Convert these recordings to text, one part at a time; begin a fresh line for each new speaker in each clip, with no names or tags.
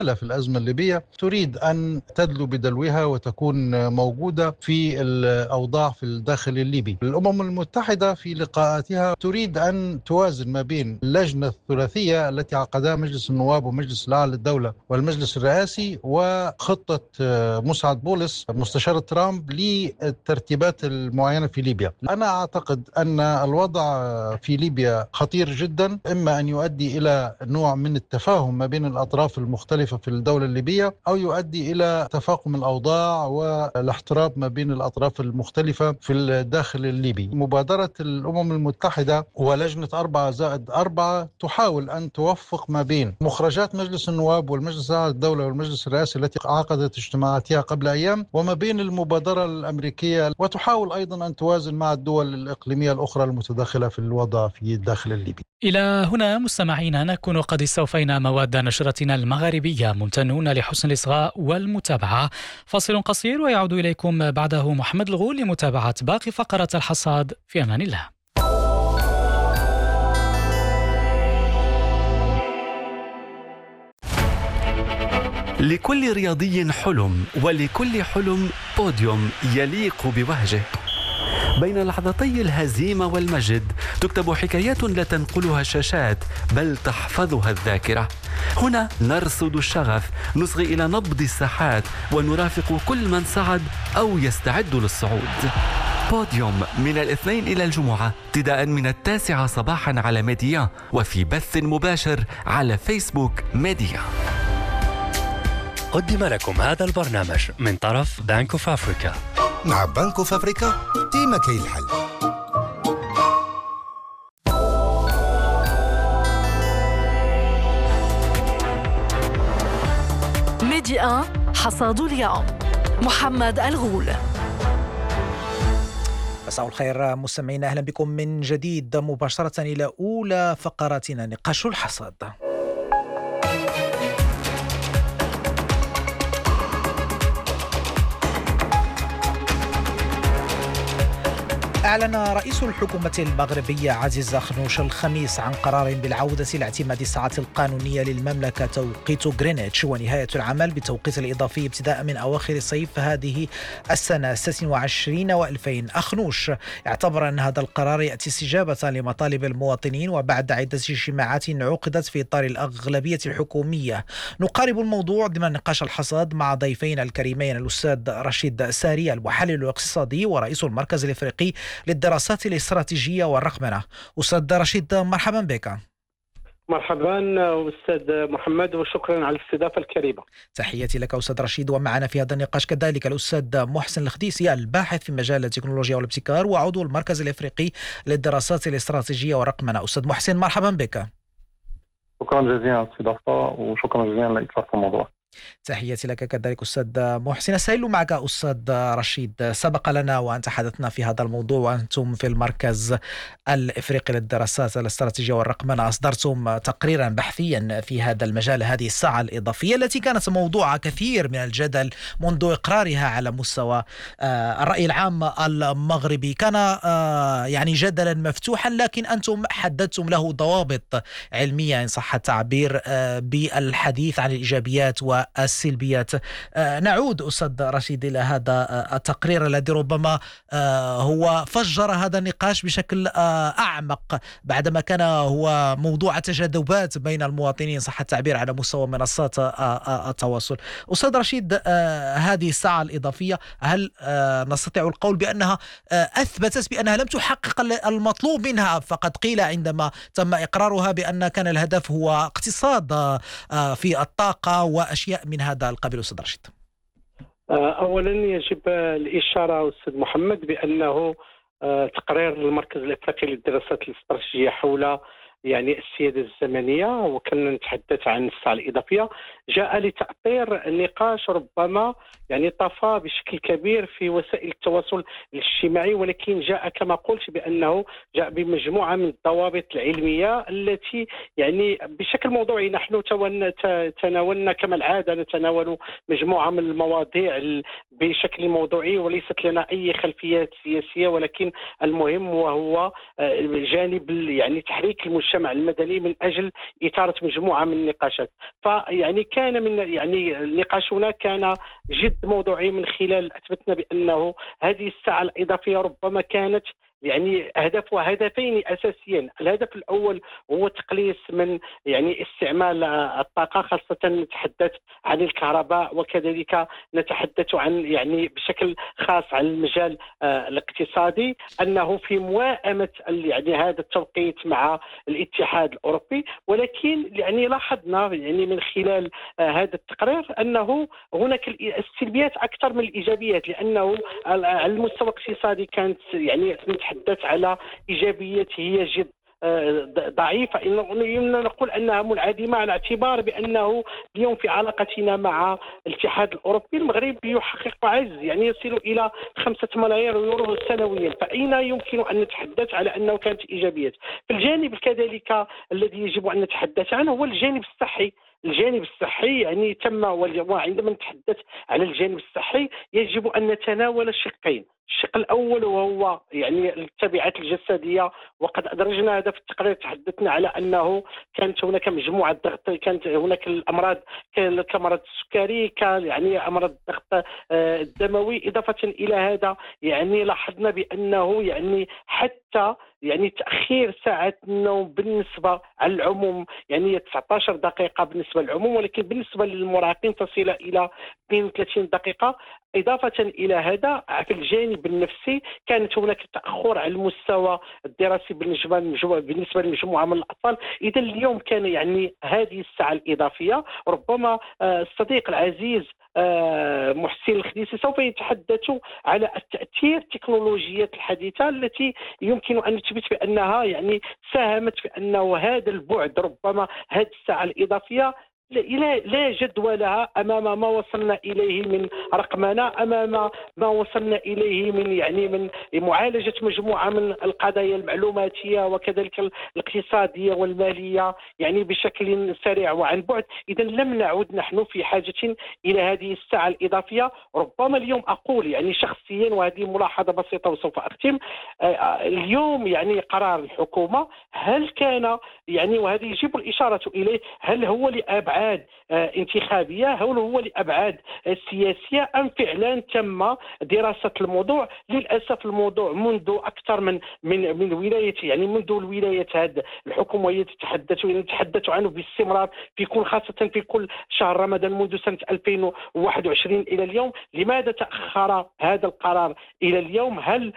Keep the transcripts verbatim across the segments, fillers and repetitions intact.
في الأزمة الليبية تريد أن تدلو بدلوها وتكون موجودة في الأوضاع في الداخل الليبي. الأمم المتحدة في لقاءاتها تريد أن توازن ما بين اللجنة الثلاثية التي عقدها مجلس النواب ومجلس الأعلى للدولة والمجلس الرئاسي وخطة مسعد بولس مستشار ترامب للترتيبات المعينة في ليبيا. أنا أعتقد أن الوضع في ليبيا خطير جدا، إما أن يؤدي إلى نوع من التفاهم ما بين الأطراف المختلفة في الدولة الليبية أو يؤدي إلى تفاقم الأوضاع والاحتراب ما بين الأطراف المختلفة في الداخل الليبي. مبادرة الأمم المتحدة ولجنة أربعة زائد أربعة تحاول أن توفق ما بين مخرجات مجلس النواب والمجلس الأعلى للدولة والمجلس الرئاسي التي عقدت اجتماعاتها قبل أيام وما بين المبادرة الأمريكية، وتحاول أيضا أن توازن مع الدول الإقليمية الأخرى المتداخلة في الوضع في الداخل الليبي.
إلى هنا مستمعينا نكون قد استوفينا مواد نشرتنا المغاربية، ممتنون لحسن الإصغاء والمتابعة. فاصل قصير ويعود إليكم بعده محمد الغول لمتابعة باقي فقرات الحصاد. في أمان الله.
لكل رياضي حلم، ولكل حلم بوديوم يليق بوهجه. بين لحظتي الهزيمة والمجد تكتب حكايات لا تنقلها الشاشات بل تحفظها الذاكرة. هنا نرصد الشغف، نصغي إلى نبض الساحات ونرافق كل من صعد أو يستعد للصعود. بوديوم من الاثنين إلى الجمعة ابتداء من التاسعة صباحا على ميديا وفي بث مباشر على فيسبوك ميديا.
قدم لكم هذا البرنامج من طرف بانك اوف افريكا.
مع بنك اوف افريكا ديما كاين الحل.
ميديا حصاد اليوم محمد الغول.
مساء الخير مستمعينا، اهلا بكم من جديد مباشرة الى اولى فقراتنا نقاش الحصاد. أعلن رئيس الحكومة المغربية عزيز أخنوش الخميس عن قرار بالعودة إلى اعتماد الساعات القانونية للمملكة توقيت غرينتش ونهاية العمل بالتوقيت الإضافي ابتداء من أواخر صيف هذه السنة ستة وعشرين وألفين. أخنوش اعتبر أن هذا القرار يأتي استجابة لمطالب المواطنين وبعد عدة اجتماعات عقدت في إطار الأغلبية الحكومية. نقارب الموضوع ضمن نقاش الحصاد مع ضيفين الكريمين الأستاذ رشيد ساري المحلل الاقتصادي ورئيس المركز الإفريقي للدراسات الاستراتيجية والرقمنة. أستاذ رشيد مرحبا بك.
مرحبا أستاذ محمد وشكرا على الاستضافة الكريمة.
تحياتي لك أستاذ رشيد. ومعنا في هذا النقاش كذلك الأستاذ محسن الخديسي الباحث في مجال التكنولوجيا والابتكار وعضو المركز الإفريقي للدراسات الاستراتيجية والرقمنة. أستاذ محسن مرحبا بك.
شكرا جزيلا على الاستضافة وشكرا جزيلا لإطلاق الموضوع.
تحياتي لك كذلك أستاذ محسن. أسأل معك أستاذ رشيد، سبق لنا وأن تحدثنا في هذا الموضوع وأنتم في المركز الإفريقي للدراسات الاستراتيجية والرقمنة أصدرتم تقريرا بحثيا في هذا المجال هذه الساعة الإضافية التي كانت موضوع كثير من الجدل منذ إقرارها على مستوى الرأي العام المغربي. كان يعني جدلا مفتوحا لكن أنتم حددتم له ضوابط علمية إن صح التعبير بالحديث عن الإيجابيات و السلبيات. نعود أستاذ رشيد إلى هذا التقرير الذي ربما هو فجر هذا النقاش بشكل أعمق بعدما كان هو موضوع تجاذبات بين المواطنين صح التعبير على مستوى منصات التواصل. أستاذ رشيد، هذه الساعة الإضافية هل نستطيع القول بأنها أثبتت بأنها لم تحقق المطلوب منها؟ فقد قيل عندما تم إقرارها بأن كان الهدف هو اقتصاد في الطاقة وأشياء من هذا القبيل. أستاذ رشيد،
أولا يجب الإشارة أستاذ محمد بأنه تقرير المركز الإفريقي للدراسات الاستراتيجية حول يعني السيادة الزمنية وكنا نتحدث عن الساعة الإضافية جاء لتأطير نقاش ربما يعني طفى بشكل كبير في وسائل التواصل الاجتماعي، ولكن جاء كما قلت بأنه جاء بمجموعة من الضوابط العلمية التي يعني بشكل موضوعي نحن تناولنا كما العادة نتناول مجموعة من المواضيع بشكل موضوعي وليست لنا أي خلفيات سياسية، ولكن المهم وهو جانب يعني تحريك المجتمع المدني من أجل إثارة مجموعة من النقاشات. فيعني كان من يعني نقاشنا كان جد موضوعي، من خلال أثبتنا بأنه هذه الساعة الإضافية ربما كانت يعني هدفها هدفين أساسيين. الهدف الأول هو تقليص من يعني استعمال الطاقة، خاصة نتحدث عن الكهرباء، وكذلك نتحدث عن يعني بشكل خاص عن المجال آه الاقتصادي، أنه في موائمة يعني هذا التوقيت مع الاتحاد الأوروبي. ولكن يعني لاحظنا يعني من خلال آه هذا التقرير أنه هناك السلبيات أكثر من الإيجابيات، لأنه على المستوى الاقتصادي كانت يعني نتحدث على إيجابيات هي جد ضعيفة، إننا نقول أنها منعدمة، على اعتبار بأنه اليوم في علاقتنا مع الاتحاد الأوروبي المغرب يحقق عجز يعني يصل إلى خمسة ملايير يورو سنويا. فأين يمكن أن نتحدث على أنه كانت إيجابيات؟ في الجانب كذلك الذي يجب أن نتحدث عنه هو الجانب الصحي. الجانب الصحي يعني تم، وعندما نتحدث على الجانب الصحي يجب أن نتناول الشقين. الشق الأول وهو يعني التبعات الجسدية، وقد أدرجنا هذا في التقرير، تحدثنا على أنه كانت هناك مجموعة ضغط، كانت هناك الأمراض كمرض السكري، كان يعني أمراض الضغط الدموي. إضافة إلى هذا يعني لاحظنا بأنه يعني حتى يعني تأخير ساعة النوم بالنسبة على العموم يعني تسعة عشر دقيقة بالنسبة للعموم، ولكن بالنسبة للمراهقين تصل إلى اثنين وثلاثين دقيقة. إضافة إلى هذا في الجانب النفسي كانت هناك تأخر على المستوى الدراسي بالنسبة لمجموعة من الأطفال. إذا اليوم كان يعني هذه الساعة الإضافية، ربما الصديق العزيز محسن الخديسي سوف يتحدث على التأثير التكنولوجيات الحديثة التي يمكن أن نثبت بأنها يعني ساهمت في أنه هذا البعد، ربما هذه الساعة الإضافية لا لا جدوى لها أمام ما وصلنا إليه من رقمنة، أمام ما وصلنا إليه من يعني من معالجة مجموعة من القضايا المعلوماتية وكذلك الاقتصادية والمالية يعني بشكل سريع وعن بعد. إذا لم نعد نحن في حاجة إلى هذه الساعة الإضافية. ربما اليوم أقول يعني شخصيا، وهذه ملاحظة بسيطة وسوف أختم، اليوم يعني قرار الحكومة هل كان يعني، وهذه يجب الإشارة إليه، هل هو لأبعاد انتخابية، هل هو لأبعاد سياسية، أم فعلا تم دراسة الموضوع؟ للأسف الموضوع منذ أكثر من من من ولاية يعني منذ الولاية هذه الحكومة وهي تتحدث نتحدث عنه باستمرار في كل خاصة في كل شهر رمضان منذ سنة ألفين وواحد وعشرين إلى اليوم. لماذا تأخر هذا القرار إلى اليوم؟ هل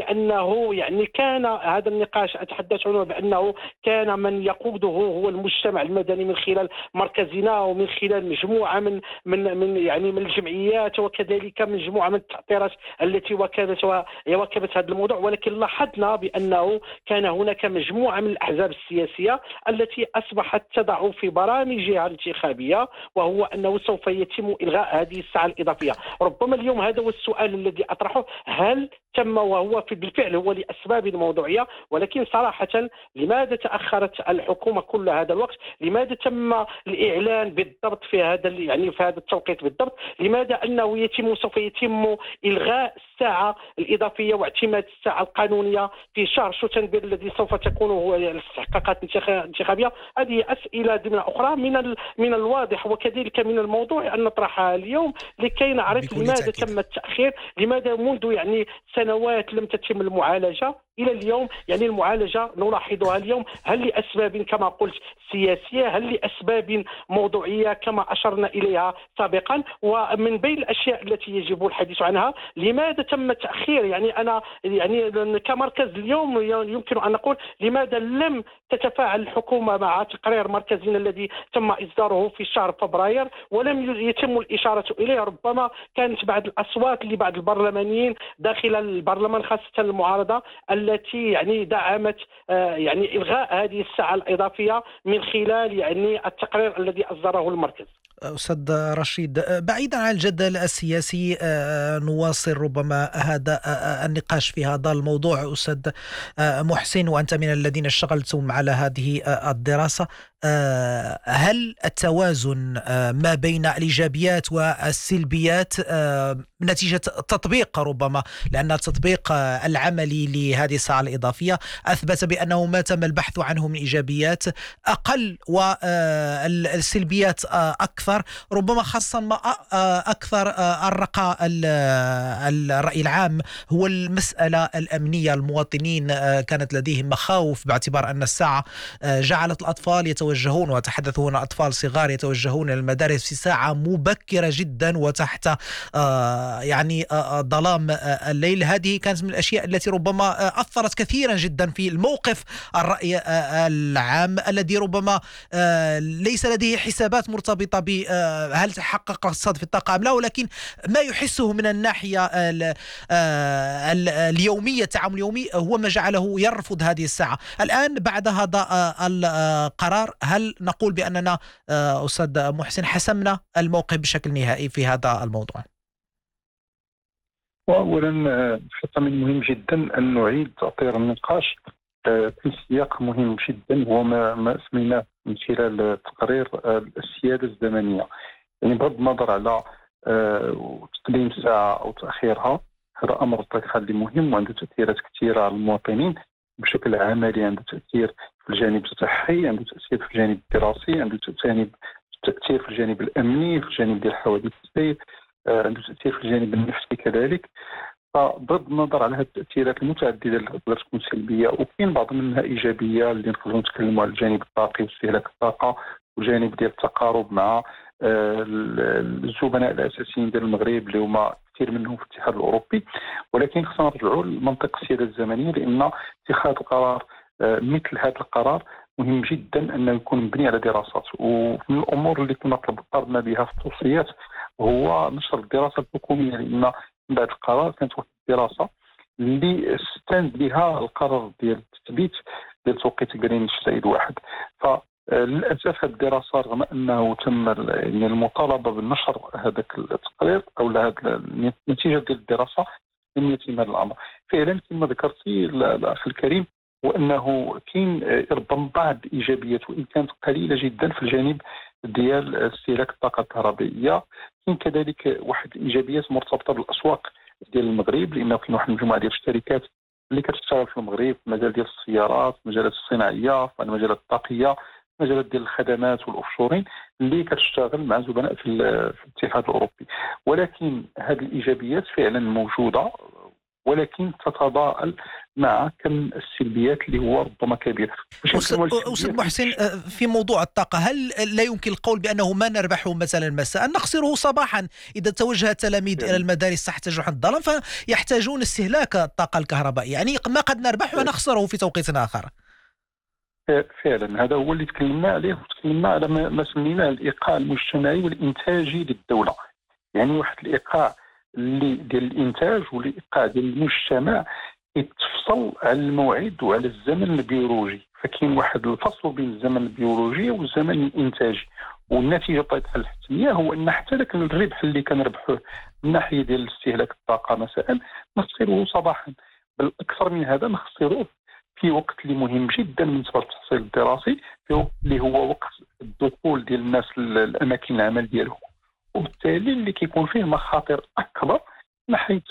لأنه يعني كان هذا النقاش أتحدث عنه بأنه كان من يقوده هو المجتمع المدني من خلال مركز ومن خلال مجموعة من من من يعني من الجمعيات وكذلك مجموعة من التعطيرات التي وكلت وواكبت هذا الموضوع؟ ولكن لاحظنا بأنه كان هناك مجموعة من الأحزاب السياسية التي أصبحت تضع في برامجها الانتخابية وهو أنه سوف يتم إلغاء هذه الساعة الإضافية. ربما اليوم هذا هو السؤال الذي أطرحه، هل تم؟ وهو في بالفعل هو لأسباب موضوعية، ولكن صراحة لماذا تأخرت الحكومة كل هذا الوقت؟ لماذا تم الإعلان بالضبط في هذا يعني في هذا التوقيت بالضبط؟ لماذا أنه يتم سوف يتم إلغاء الساعة الإضافية واعتماد الساعة القانونية في شهر شتنبر الذي سوف تكون هو الاستحقاقات الانتخابية؟ هذه أسئلة ضمن أخرى من من الواضح وكذلك من الموضوع أن نطرحها اليوم لكي نعرف لماذا تم التأخير، لماذا منذ يعني سنوات لم تتم المعالجة إلى اليوم. يعني المعالجة نلاحظها اليوم، هل لأسباب كما قلت سياسية، هل لأسباب موضوعية كما أشرنا إليها سابقا؟ ومن بين الأشياء التي يجب الحديث عنها، لماذا تم التأخير؟ يعني أنا يعني كمركز اليوم يمكن أن نقول لماذا لم تتفاعل الحكومة مع تقرير مركزنا الذي تم إصداره في شهر فبراير ولم يتم الإشارة إليه؟ ربما كانت بعض الأصوات لبعض البرلمانيين داخل البرلمان خاصة المعارضة التي يعني دعمت يعني إلغاء هذه الساعة الإضافية من خلال يعني التقرير الذي أصدره المركز.
أستاذ رشيد، بعيدا عن الجدل السياسي نواصل ربما هذا النقاش في هذا الموضوع. أستاذ محسن، وأنت من الذين اشتغلتم على هذه الدراسة، هل التوازن ما بين الإيجابيات والسلبيات نتيجة تطبيق ربما، لأن التطبيق العملي لهذه الساعة الإضافية أثبت بأنه ما تم البحث عنه من إيجابيات أقل والسلبيات أكثر، ربما خاصة ما أكثر الرقى الرأي العام هو المسألة الأمنية. المواطنين كانت لديهم مخاوف باعتبار أن الساعة جعلت الأطفال يتوجهون، وتحدثوا هنا أطفال صغار يتوجهون إلى المدارس في ساعة مبكرة جدا وتحت يعني ظلام الليل. هذه كانت من الأشياء التي ربما أثرت كثيرا جدا في الموقف الرأي العام الذي ربما ليس لديه حسابات مرتبطة بهل تحقق اقتصاد في الطاقة أم لا، ولكن ما يحسه من الناحية اليومية التعامل اليومي هو ما جعله يرفض هذه الساعة. الآن بعد هذا القرار هل نقول بأننا أستاذ محسن حسمنا الموقف بشكل نهائي في هذا الموضوع؟
وأولا خطة من مهم جدا أن نعيد تأطير النقاش في سياق مهم جدا هو ما, ما اسميناه من خلال تقرير السيادة الزمنية. يعني بغض النظر على تقديم الساعة أو تأخيرها، هذا أمر اللي مهم وعنده تأثيرات كثيرة على المواطنين بشكل عملي، عنده تأثير في الجانب الصحي، عنده تأثير في الجانب الدراسي، عنده تأثير في الجانب الأمني، في الجانب ديال حوادث السير، عنده تأثير في الجانب النفسي كذلك. فبغض النظر على هذه التأثيرات المتعددة اللي تقدر تكون سلبية وكاين بعض منها إيجابية اللي نقدروا نتكلموا على الجانب الطاقي واستهلاك الطاقة والجانب ديال التقارب مع الزبناء الأساسيين ديال المغرب اللي هما كثير منهم في الاتحاد الأوروبي. ولكن خصنا نرجعوا لمنطق السيادة الزمنية، لأن اتخاذ القرار مثل هذا القرار مهم جدا أنه يكون مبني على دراسات. ومن الأمور اللي كنا طلبنا بها في التوصيات هو نشر الدراسة الحكومية، لأن بعد القرار كانت واحد الدراسة اللي استند بها القرار ديال التثبيت ديال توقيت جرينتش زائد واحد. فللأسف هذه الدراسة رغم أنه تم يعني المطالبة بالنشر هذاك التقرير أو هذه النتيجة ديال الدراسة لم يتم هذا الأمر. فعلا كما ذكرتي الأخ الكريم وأنه كاين ربما بعض الإيجابيات وإن كانت قليلة جدا في الجانب ديال استهلاك الطاقة الكهربائية. كاين كذلك واحد الإيجابيات مرتبطة بالأسواق ديال المغرب، لأنه كاين واحد المجموعة ديال الشركات اللي كتشتغل في المغرب في المجال ديال السيارات، في المجالات الصناعية، في المجالات الطاقية، في المجالات ديال الخدمات والأوفشورين اللي كتشتغل مع زبناء في الاتحاد الأوروبي. ولكن هذه الإيجابيات فعلا موجودة، ولكن تتضاءل مع كم السلبيات اللي هو ربما كبير.
أستاذ محسن، في موضوع الطاقة هل لا يمكن القول بأنه ما نربحه مثلا مساء نخسره صباحا؟ إذا توجه التلاميذ إلى المدارس تحت جحر الظلام فيحتاجون استهلاك الطاقة الكهربائية، يعني ما قد نربح ونخسره في توقيت آخر.
فعلا هذا هو اللي تكلمنا عليه، وتكلمنا على ما سميناه الإيقاع المجتمعي والإنتاجي للدولة. يعني واحد الإيقاع اللي ديال الانتاج والايقاع ديال المجتمع يتفصل على الموعد وعلى الزمن البيولوجي. فكاين واحد الفصل بين الزمن البيولوجي والزمن الانتاجي، والنتيجه طريقه الحتميه هو ان حتى ذاك الربح اللي كنربحوه من ناحيه ديال استهلاك الطاقه مثلا نخسروه صباحا، بل اكثر من هذا نخسروه في وقت اللي مهم جدا بالنسبه للتحصيل الدراسي، في وقت اللي هو وقت الدخول ديال الناس للاماكن العمل ديالهم، وبالتالي اللي كيكون فيه مخاطر اكبر من حيث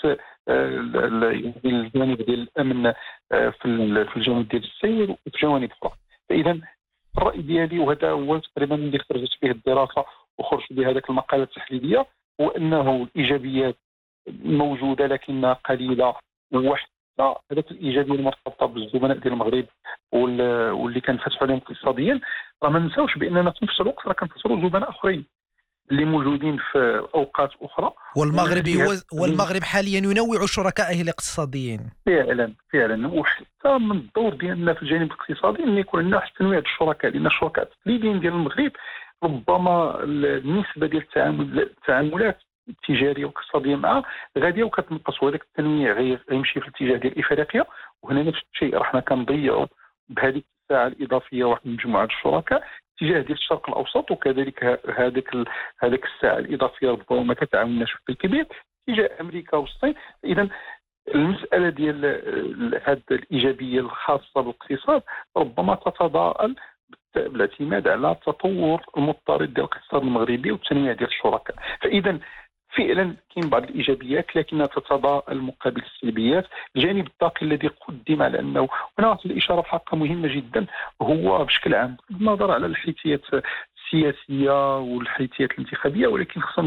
الجانب ديال الامن في الجانب ديال السير وفي جوانب اخرى. فاذا الراي ديالي وهذا هو تقريبا اللي خرجت به الدراسه وخرجت به هذاك المقاله التحليليه، هو انه الايجابيات موجوده لكنها قليله، وحتى هذاك الايجابيه المرتبطه بالزبناء ديال المغرب واللي كنفتحوا عليهم اقتصاديا، راه ما ننساوش باننا في نفس الوقت راه كنخسروا زبناء اخرين اللي موجودين في اوقات اخرى.
والمغرب والمغرب حاليا ينوع شركائه الاقتصاديين.
فعلا فعلا وحتى من الدور ديالنا في الجانب الاقتصادي ان يكون عندنا واحد تنويع الشركاء، لان الشركاء التقليديين ديال المغرب ربما النسبه ديال التعامل التعاملات التجاريه والاقتصاديه معها غاديه وكتنقص، وهذاك التنويع غيمشي في الاتجاه ديال افريقيا. وهنا نفس الشيء راه حنا كنضيعوا بهذه الساعه الاضافيه واحد مجموعه الشركاء اتجاه ديال الشرق الاوسط، وكذلك هذاك هذيك الساعه الاضافيه ربما ما كتعاونناش بشكل كبير اتجاه امريكا والصين. اذا المساله ديال هذه الايجابيه الخاصه بالاقتصاد ربما تتضاءل بالاعتماد على التطور المضطرد ديال الاقتصاد المغربي والتنويع ديال الشركاء. فاذا فعلا كاين بعض الايجابيات لكنها تتضاءل مقابل السلبيات. الجانب الطاقي الذي قدم على انه هنا واحد الاشاره حقا مهمه جدا هو بشكل عام النظر على الحيثيات السياسيه والحيثيات الانتخابيه، ولكن خصنا